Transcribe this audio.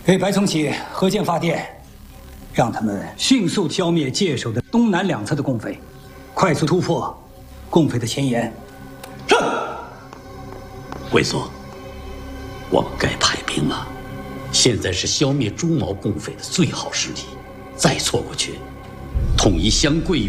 给白崇禧河间发电，让他们迅速消灭界首的东南两侧的共匪，快速突破共匪的前沿。是。 贵族，我们该派兵了。现在是消灭朱毛共匪的最好时机，再错过去，统一湘桂。